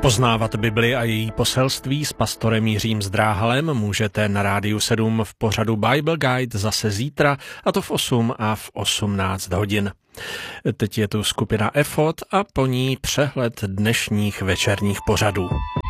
Poznávat Bibli a její poselství s pastorem Jiřím Zdráhalem můžete na Rádiu 7 v pořadu Bible Guide zase zítra, a to v 8 a v 18 hodin. Teď je tu skupina Efod a po ní přehled dnešních večerních pořadů.